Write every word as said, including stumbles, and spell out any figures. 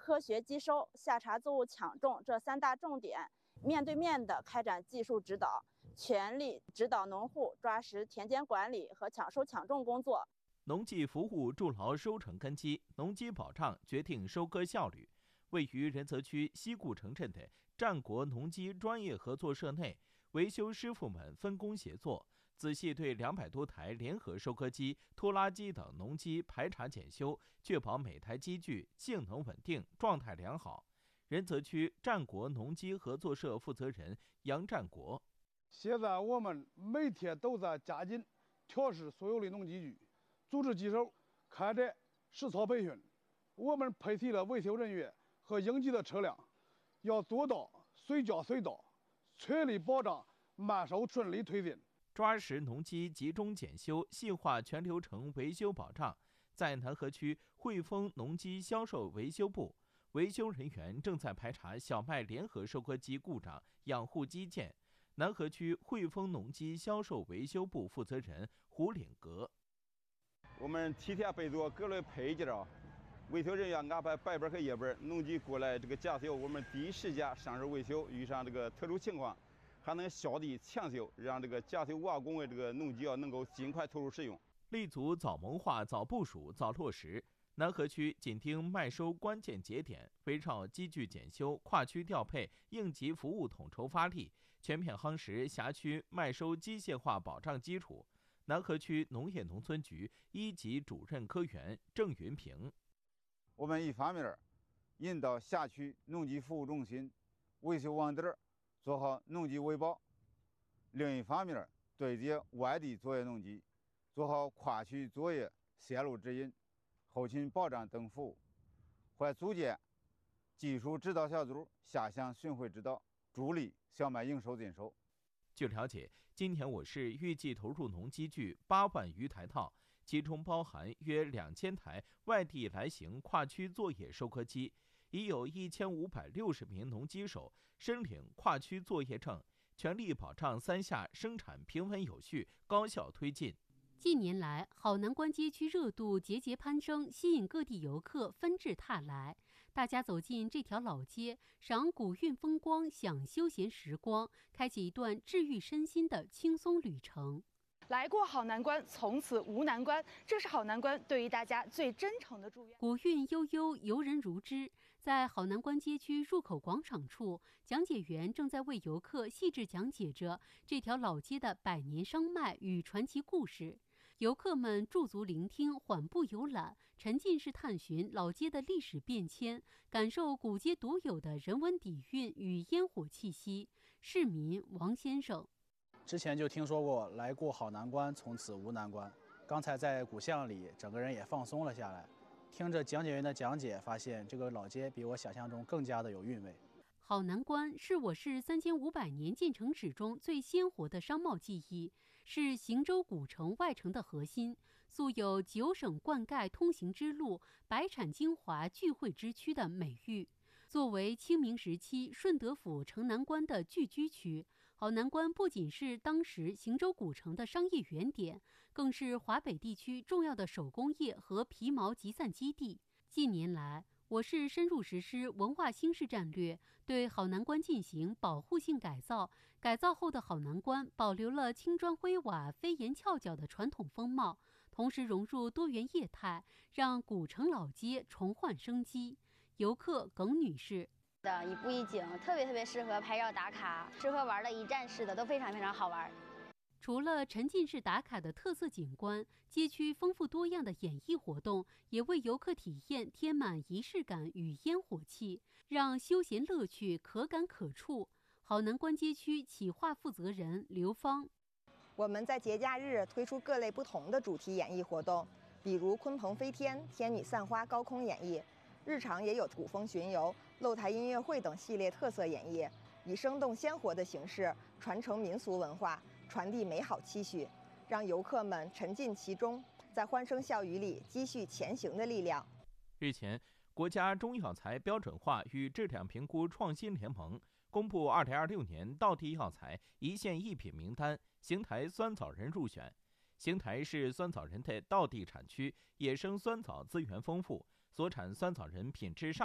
科学机收、夏茶作物抢种这三大重点，面对面地开展技术指导，全力指导农户抓实田间管理和抢收抢种工作。 农技服务筑牢收成根基，农机保障决定收割效率。位于仁泽区西固城镇的战国农机专业合作社内，维修师傅们分工协作，仔细对两百多台联合收割机、拖拉机等农机排查检修，确保每台机具性能稳定、状态良好。仁泽区战国农机合作社负责人杨占国： 现在我们每天都在加紧调试所有的农机具，组织机手开展实操培训。我们配齐了维修人员和应急的车辆，要做到随叫随到，全力保障慢收顺利推进。 抓实农机集中检修，细化全流程维修保障。在南河区汇丰农机销售维修部，维修人员正在排查小麦联合收割机故障，养护机件。南河区汇丰农机销售维修部负责人胡岭阁： 我们提前备足各类配件啊。维修人员安排白班和夜班，农机过来这个检修，我们第一时间上手维修。遇上这个特殊情况，还能小地抢修，让这个检修完工的这个农机啊能够尽快投入使用。 立足早谋划、早部署、早落实。南河区紧盯麦收关键节点，围绕机具检修、跨区调配、应急服务统筹发力，全面夯实辖区麦收机械化保障基础。南河区农业农村局一级主任科员郑云平： 我们一方面引导辖区农机服务中心维修网点做好农机维保，另一方面对接外地作业农机，做好跨区作业线路指引、后勤保障等服务，还组建技术指导小组下乡巡回指导，助力小麦应收尽收。 据了解，今年我市预计投入农机具八万余台套，其中包含约两千台外地来行跨区作业收割机，已有一千五百六十名农机手申领跨区作业证，全力保障三下生产平稳有序、高效推进。 近年来，好南关街区热度节节攀升，吸引各地游客纷至沓来。大家走进这条老街，赏古韵风光，享休闲时光，开启一段治愈身心的轻松旅程。 来过好南关，从此无难关，这是好南关对于大家最真诚的祝愿。 古韵悠悠，游人如织。在好南关街区入口广场处，讲解员正在为游客细致讲解着这条老街的百年商脉与传奇故事。游客们驻足聆听，缓步游览，沉浸式探寻老街的历史变迁，感受古街独有的人文底蕴与烟火气息。市民王先生： 之前就听说过来过好南关，从此无难关。刚才在古巷里，整个人也放松了下来。听着讲解员的讲解，发现这个老街比我想象中更加的有韵味。 好南关是我市三千五百年建城史中最鲜活的商贸记忆，是行舟古城外城的核心，素有九省灌溉通行之路、百产精华聚会之区的美誉。作为清明时期顺德府城南关的聚居区，好南关不仅是当时行舟古城的商业原点，更是华北地区重要的手工业和皮毛集散基地。近年来，我市深入实施文化兴市战略，对好南关进行保护性改造。改造后的好南关保留了青砖灰瓦、飞檐翘角的传统风貌，同时融入多元业态，让古城老街重焕生机。游客耿女士： 的一步一景，特别特别适合拍照打卡，适合玩的一站式的都非常非常好玩。 除了沉浸式打卡的特色景观，街区丰富多样的演艺活动也为游客体验添满仪式感与烟火气，让休闲乐趣可感可触。好南关街区企划负责人刘芳： 我们在节假日推出各类不同的主题演艺活动，比如鲲鹏飞天、天女散花高空演绎，日常也有古风巡游、露台音乐会等系列特色演绎，以生动鲜活的形式传承民俗文化，传递美好期许，让游客们沉浸其中，在欢声笑语里积蓄前行的力量。 日前，国家中药材标准化与质量评估创新联盟公布二零二六年道地药材一线一品名单，邢台酸枣仁入选。邢台是酸枣仁的道地产区，野生酸枣资源丰富，所产酸枣仁品质上